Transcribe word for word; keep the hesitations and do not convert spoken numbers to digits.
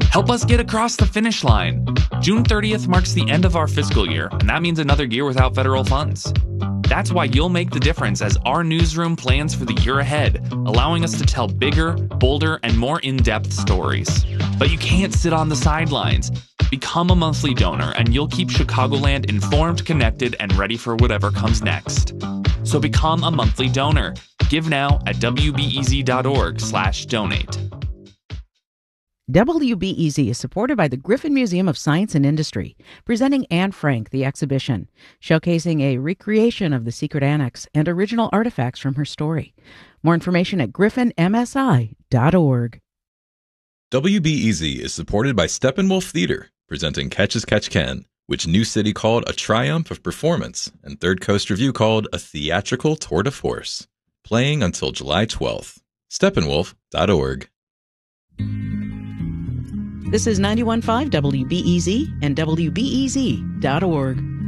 Help us get across the finish line. June thirtieth marks the end of our fiscal year, and that means another year without federal funds. That's why you'll make the difference as our newsroom plans for the year ahead, allowing us to tell bigger, bolder, and more in-depth stories. But you can't sit on the sidelines. Become a monthly donor, and you'll keep Chicagoland informed, connected, and ready for whatever comes next. So become a monthly donor. Give now at W B E Z dot org slash donate. W B E Z is supported by the Griffin Museum of Science and Industry, presenting Anne Frank, the exhibition, showcasing a recreation of the secret annex and original artifacts from her story. More information at griffin m s i dot org. W B E Z is supported by Steppenwolf Theater, presenting Catch as Catch Can, which New City called a triumph of performance, and Third Coast Review called a theatrical tour de force. Playing until July twelfth. steppenwolf dot org. This is ninety-one point five W B E Z and W B E Z dot org.